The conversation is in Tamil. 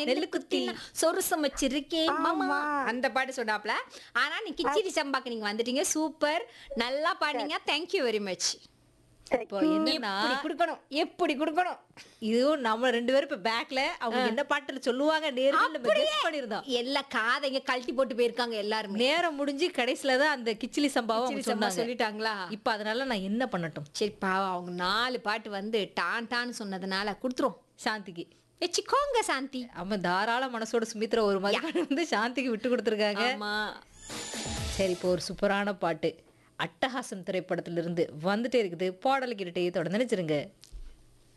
நெல்லு குத்தினா சொரு சமைச்சிருக்கேன் மாமா ஆமா. அந்த பாட்டு சொன்னாப்ல. ஆனா நீ கிச்சிடி சம்பாக்கு நீங்க வந்துட்டீங்க. சூப்பர். நல்லா பாடுனீங்க. Thank you very much. Thank இப்போ யூ. என்னன்னா எப்படி குடுக்கணும்? எப்படி குடுக்கணும்? இதுவும் நம்ம 2 பேரும் இப்ப பேக்ல அவங்க என்ன பாட்டுல சொல்லுவாங்க நேர்ல நம்ம அப்படியே கெஸ் பண்ணிருந்தோம். எல்லா காதைங்க கழட்டி போட்டு போயிருக்காங்க எல்லாருமே. நேரம் முடிஞ்சு கடைசில தான் அந்த கிச்சிலி சம்பாவ அவங்க கிச்சிடி சம்பா சொன்னாங்க. சொல்லிட்டாங்களா? இப்ப அதனால நான் என்ன பண்ணட்டும்? சரி பாவம் அவங்க 4 பாட்டு வந்து டான் டான்னு சொன்னதுனால குடுத்துருவோம். சாந்திக்கு. வச்சுக்கோங்க சாந்தி. அவன் தாராள மனசோட சுமித்ரா ஒரு மதிப்பெண் வந்து சாந்திக்கு விட்டு கொடுத்துருக்காங்க. ஆமா. சரி இப்போ ஒரு சூப்பரான பாட்டு அட்டகாசம் திரைப்படத்திலிருந்து வந்துட்டே இருக்குது. பாடல் கேட்டுட்டே தொடர்ந்து நினைச்சிருங்க.